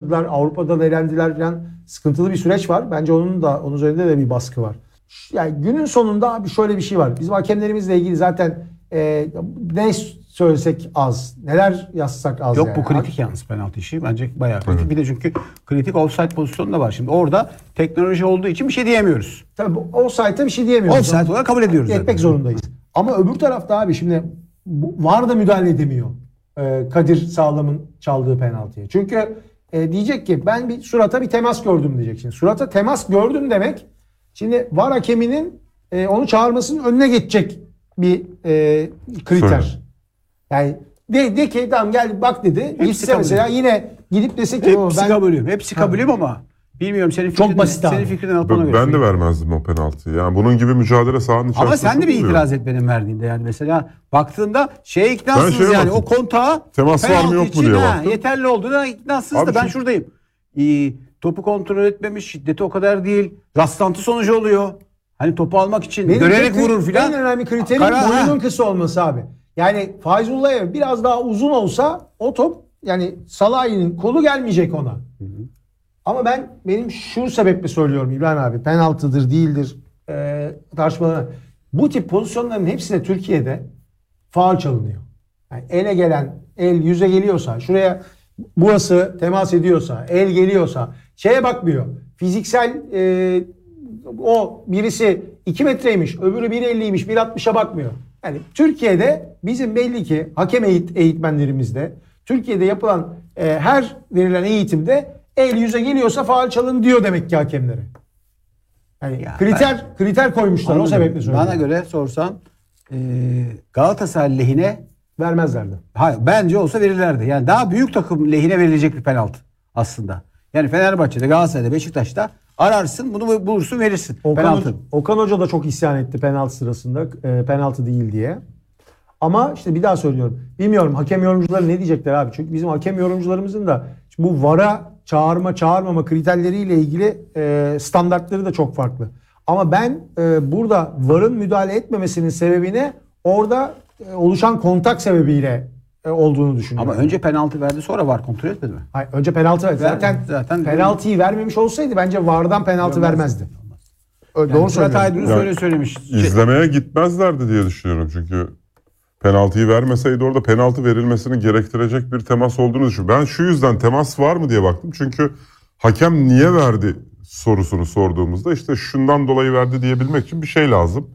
başladılar. Avrupa'dan elendiler falan. Sıkıntılı bir süreç var. Bence onun üzerinde de bir baskı var. Yani günün sonunda abi şöyle bir şey var. Bizim hakemlerimizle ilgili zaten ne söylesek az. Neler yazsak az. Yok yani. bu kritik yalnız penaltı işi. Bence bayağı kritik. Bir de çünkü kritik offside pozisyonu da var. Şimdi orada teknoloji olduğu için bir şey diyemiyoruz. Tabii offside'e bir şey diyemiyoruz. Offside olarak kabul ediyoruz zaten. Etmek zorundayız. Ama öbür tarafta abi şimdi VAR da müdahale edemiyor. Kadir Sağlam'ın çaldığı penaltıya. Çünkü diyecek ki ben bir surata bir temas gördüm diyecek. Şimdi surata temas gördüm demek şimdi VAR hakeminin onu çağırmasının önüne geçecek bir kriter. Yani de ki tamam gel bak dedi. Gitse mesela yine gidip dese ki hepsi kabulüm. Hepsi kabulüm ama bilmiyorum senin fikrin. Çok basit abi. Senin fikrini alıp ona göre. Ben de vermezdim o penaltıyı. Yani bunun gibi mücadele sahanın içerisinde. Ama sen de bir oluyor. itiraz et benim verdiğinde yani mesela baktığında şeye iknasınız yani o kontağa temas var mı yok mu diye baktım. yeterli olduğuna iknasınız da ben şuradayım. Topu kontrol etmemiş, şiddeti o kadar değil. Rastlantı sonucu oluyor. Hani topu almak için görerek vurur filan. En önemli kriterim boyunun kısa olması abi. Yani Fayzullah'a biraz daha uzun olsa o top yani Salah'ın kolu gelmeyecek ona. Ama benim şu sebeple söylüyorum İbrahim abi. Penaltıdır değildir tartışmalarına. Bu tip pozisyonların hepsine Türkiye'de faul çalınıyor. Yani ele gelen el yüze geliyorsa şuraya burası temas ediyorsa el geliyorsa şeye bakmıyor. Fiziksel o birisi 2 metreymiş öbürü 1.50'ymiş 1.60'a bakmıyor. Yani Türkiye'de bizim belli ki hakem eğitmenlerimizde Türkiye'de yapılan her verilen eğitimde el yüze geliyorsa faul çalın diyor demek ki hakemlere. Yani ya kriter koymuşlar anladım. O sebeple söylüyorum. Bana göre sorsan Galatasaray lehine vermezlerdi. Hayır bence olsa verirlerdi. Yani daha büyük takım lehine verilecek bir penaltı aslında. Yani Fenerbahçe'de, Galatasaray'da, Beşiktaş'ta ararsın bunu bulursun verirsin. Okan Hoca da çok isyan etti penaltı sırasında penaltı değil diye. Ama işte bir daha söylüyorum. Bilmiyorum hakem yorumcuları ne diyecekler abi. Çünkü bizim hakem yorumcularımızın da bu VAR'a çağırmama kriterleriyle ilgili standartları da çok farklı. Ama ben burada VAR'ın müdahale etmemesinin sebebini orada oluşan kontak sebebiyle olduğunu düşünüyorum. Ama önce penaltı verdi sonra VAR kontrol etmedi mi? Hayır, önce penaltı verdi. Zaten penaltıyı vermemiş olsaydı bence VAR'dan penaltı vermezdi. Yani doğru söylüyorum. Söylemiş. İzlemeye gitmezlerdi diye düşünüyorum çünkü penaltıyı vermeseydi orada penaltı verilmesini gerektirecek bir temas olduğunu düşünüyorum. Ben şu yüzden temas var mı diye baktım. Çünkü hakem niye verdi sorusunu sorduğumuzda işte şundan dolayı verdi diyebilmek için bir şey lazım.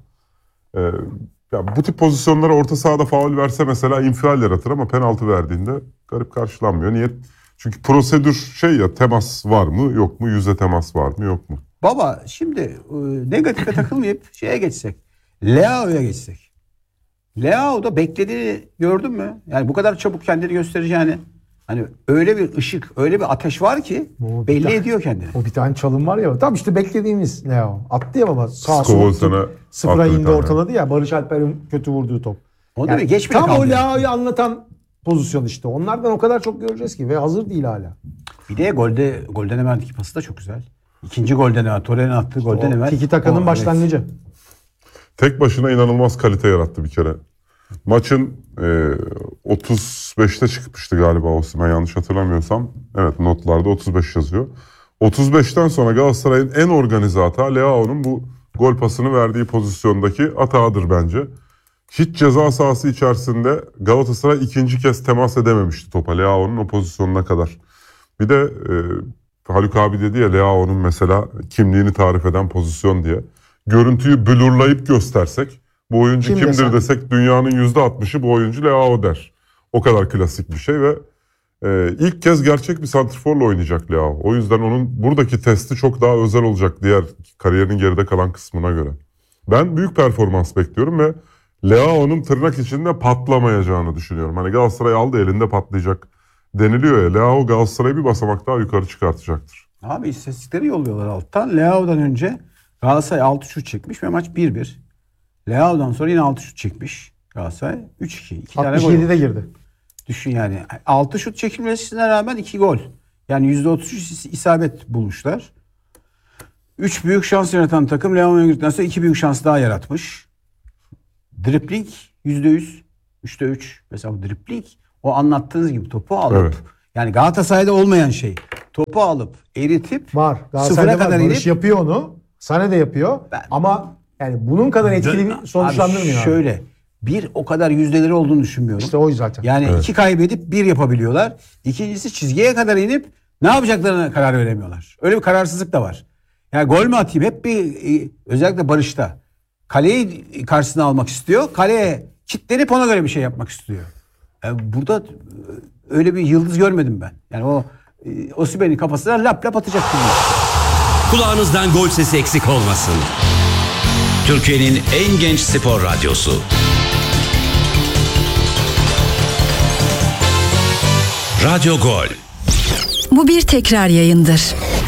Ya bu tip pozisyonlara orta sahada faul verse mesela infial yaratır ama penaltı verdiğinde garip karşılanmıyor. Niye? Çünkü prosedür temas var mı yok mu? Yüze temas var mı yok mu? Baba şimdi negatife takılmayıp şeye geçsek. Leao'ya geçsek. Leao'da beklediğini gördün mü? Yani bu kadar çabuk kendini göstereceğini. Hani öyle bir ışık, öyle bir ateş var ki belli ediyor kendini. O bir tane çalım var ya. Tam işte beklediğimiz Leo. Attı ya baba. Sağ sol sıfıra indi ortaladı ya. Barış Alper'in kötü vurduğu top. O da geç bile tam kaldı. O Leo'yu anlatan pozisyon işte. Onlardan o kadar çok göreceğiz ki ve hazır değil hala. Bir de golden hemen iki pası da çok güzel. İkinci golden hemen Torre'nin attığı işte golden hemen. Tiki Taka'nın başlangıcı. Evet. Tek başına inanılmaz kalite yarattı bir kere. Maçın 35'te çıkmıştı galiba Osimhen yanlış hatırlamıyorsam. Evet notlarda 35 yazıyor. 35'ten sonra Galatasaray'ın en organize hata Leao'nun bu gol pasını verdiği pozisyondaki hatağıdır bence. Hiç ceza sahası içerisinde Galatasaray ikinci kez temas edememişti topa Leao'nun o pozisyonuna kadar. Bir de Haluk abi dedi ya Leao'nun mesela kimliğini tarif eden pozisyon diye. Görüntüyü blurlayıp göstersek bu oyuncu kimdir desek dünyanın %60'ı bu oyuncu Leao der. O kadar klasik bir şey ve ilk kez gerçek bir santrforla oynayacak Leao. O yüzden onun buradaki testi çok daha özel olacak diğer kariyerinin geride kalan kısmına göre. Ben büyük performans bekliyorum ve Leao'nun tırnak içinde patlamayacağını düşünüyorum. Hani Galatasaray aldı elinde patlayacak deniliyor ya. Leao Galatasaray'ı bir basamak daha yukarı çıkartacaktır. Abi istatistikleri yolluyorlar alttan. Leao'dan önce Galatasaray 6 şut çekmiş ve maç 1-1. Leao'dan sonra yine 6 şut çekmiş Galatasaray. 3-2. 2 tane gol. 67'de girdi. Düşün yani. 6 şut çekilmesine rağmen 2 gol. Yani %33 isabet bulmuşlar. 3 büyük şans yaratan takım Leao'ya girdikten sonra 2 büyük şans daha yaratmış. Dribling %100. 3'te 3. Mesela bu dribling o anlattığınız gibi topu alıp yani Galatasaray'da olmayan şey. topu alıp eritip Var. sıfıra Galatasaray'da kadar var. Barış inip yapıyor onu. Sané de yapıyor. Ama yani bunun kadar etkili bir sonuçlandırmıyor. Şöyle bir o kadar yüzdeleri olduğunu düşünmüyorum. İşte o zaten. Yani 2 kaybedip 1 yapabiliyorlar. İkincisi çizgiye kadar inip ne yapacaklarına karar veremiyorlar. Öyle bir kararsızlık da var. Yani gol mü atayım? Hep bir özellikle Barış'ta kaleyi karşısına almak istiyor. Kaleye kilitlenip ona göre bir şey yapmak istiyor. Yani burada öyle bir yıldız görmedim ben. Yani o Osimhen'in kafasına lap lap atacak gibi. Kulağınızdan gol sesi eksik olmasın. Türkiye'nin en genç spor radyosu. Radyo Gol. Bu bir tekrar yayındır.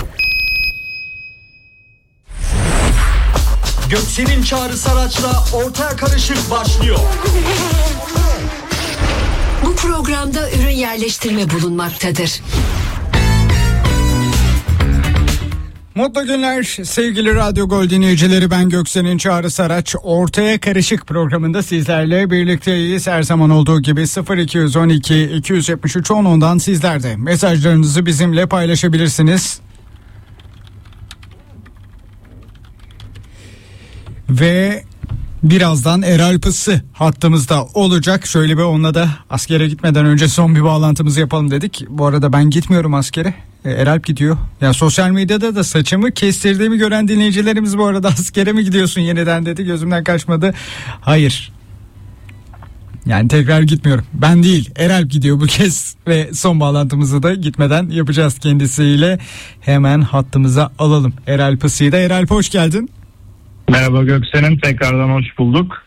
Göksel'in Çağrı Saraç'la Ortaya Karışık başlıyor. Bu programda ürün yerleştirme bulunmaktadır. Mutlu günler sevgili Radyo Gol dinleyicileri, ben Göksel'in Çağrı Saraç. Ortaya Karışık programında sizlerle birlikteyiz. Her zaman olduğu gibi 0212 273 10'dan sizler de mesajlarınızı bizimle paylaşabilirsiniz. Ve birazdan Eralp Isi hattımızda olacak. Şöyle bir onunla da askere gitmeden önce son bir bağlantımızı yapalım dedik. Bu arada ben gitmiyorum askere. Eralp gidiyor. Ya sosyal medyada da saçımı kestirdiğimi gören dinleyicilerimiz bu arada askere mi gidiyorsun yeniden dedi. Gözümden kaçmadı. Hayır. Yani tekrar gitmiyorum. Ben değil, Eralp gidiyor bu kez ve son bağlantımızı da gitmeden yapacağız kendisiyle. Hemen hattımıza alalım Eralp Isi'yi de. Eralp hoş geldin. Merhaba Göksel'in, tekrardan hoş bulduk.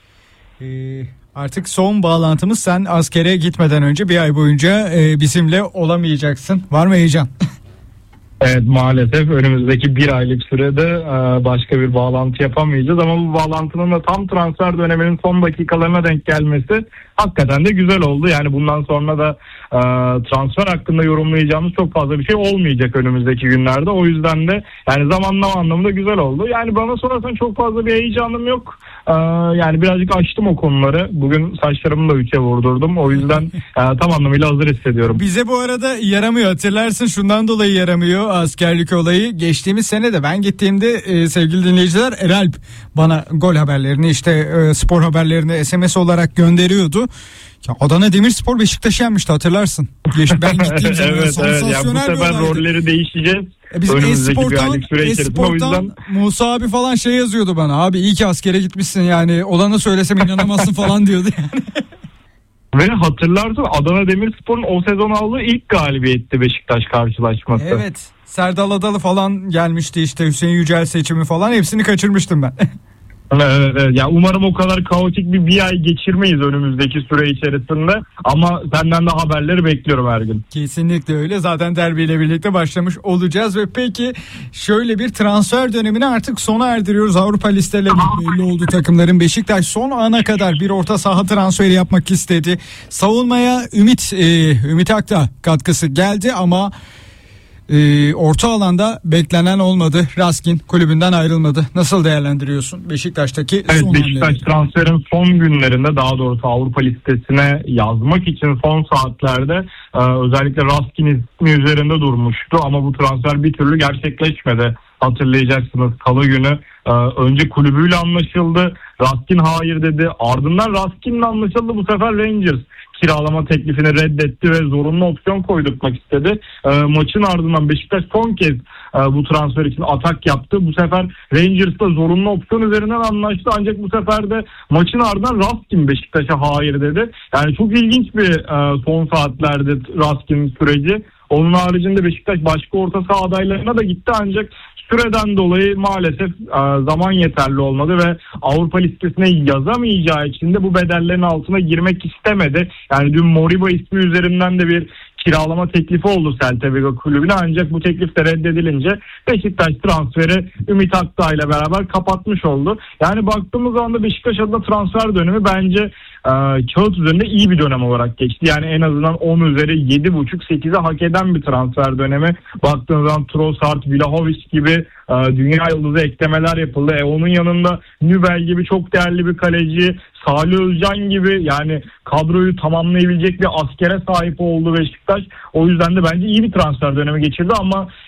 Artık son bağlantımız, sen askere gitmeden önce bir ay boyunca bizimle olamayacaksın. Var mı heyecan? Evet, maalesef önümüzdeki bir aylık sürede başka bir bağlantı yapamayacağız ama bu bağlantının da tam transfer döneminin son dakikalarına denk gelmesi hakikaten de güzel oldu. Yani bundan sonra da transfer hakkında yorumlayacağımız çok fazla bir şey olmayacak önümüzdeki günlerde. O yüzden de yani zamanlama anlamında güzel oldu. Yani bana sorarsan çok fazla bir heyecanım yok. Yani birazcık açtım o konuları. Bugün saçlarımı da 3'e vurdurdum. O yüzden tam anlamıyla hazır hissediyorum. Bize bu arada yaramıyor, hatırlarsın, şundan dolayı yaramıyor askerlik olayı. Geçtiğimiz sene de ben gittiğimde sevgili dinleyiciler, Eralp bana gol haberlerini, işte spor haberlerini SMS olarak gönderiyordu. Ya Adana Demirspor Beşiktaş'ı yenmişti, hatırlarsın. Ben gittiğim zaman evet. Ya bu sefer rolleri değişeceğiz. Bizim önümüzdeki bir aylık süre içerisinde. O yüzden Musa abi falan şey yazıyordu bana. Abi iyi ki askere gitmişsin, yani olanı söylesem inanamazsın falan diyordu yani. Ve hatırlarsın, Adana Demirspor'un o sezon aldığı ilk galibiyetti Beşiktaş karşılaşması. Evet. Serdal Adalı falan gelmişti, işte Hüseyin Yücel seçimi falan, hepsini kaçırmıştım ben. Evet. Ya umarım o kadar kaotik bir ay geçirmeyiz önümüzdeki süre içerisinde. Ama senden de haberleri bekliyorum her gün. Kesinlikle öyle. Zaten derbiyle birlikte başlamış olacağız ve peki şöyle bir transfer dönemini artık sona erdiriyoruz. Avrupa listeleri belli oldu takımların. Beşiktaş son ana kadar bir orta saha transferi yapmak istedi. Savunmaya Ümit Akta katkısı geldi ama orta alanda beklenen olmadı. Raskin kulübünden ayrılmadı. Nasıl değerlendiriyorsun Beşiktaş'taki son hamleleri? Beşiktaş transferin son günlerinde, daha doğrusu Avrupa listesine yazmak için son saatlerde özellikle Raskin ismi üzerinde durmuştu ama bu transfer bir türlü gerçekleşmedi. Hatırlayacaksınız, salı günü önce kulübüyle anlaşıldı. Raskin hayır dedi. Ardından Raskin'le anlaşıldı. Bu sefer Rangers kiralama teklifini reddetti ve zorunlu opsiyon koydurtmak istedi. Maçın ardından Beşiktaş son kez bu transfer için atak yaptı. Bu sefer Rangers'la zorunlu opsiyon üzerinden anlaştı. Ancak bu sefer de maçın ardından Raskin Beşiktaş'a hayır dedi. Yani çok ilginç bir son saatlerde Raskin süreci. Onun haricinde Beşiktaş başka orta saha adaylarına da gitti ancak süreden dolayı maalesef zaman yeterli olmadı ve Avrupa listesine yazamayacağı için de bu bedellerin altına girmek istemedi. Yani dün Moriba ismi üzerinden de bir kiralama teklifi oldu Celta Vigo kulübüne, ancak bu teklif de reddedilince Beşiktaş transferi Ümit Akta ile beraber kapatmış oldu. Yani baktığımız zaman da Beşiktaş adına transfer dönemi bence kağıt üzerinde iyi bir dönem olarak geçti. Yani en azından 10 üzeri 7.5-8'e hak eden bir transfer dönemi. Baktığınız zaman Trossard, Vlahovic gibi dünya yıldızı eklemeler yapıldı. Onun yanında Nübel gibi çok değerli bir kaleci, Salih Özcan gibi yani kadroyu tamamlayabilecek bir askere sahip oldu Beşiktaş. O yüzden de bence iyi bir transfer dönemi geçirdi ama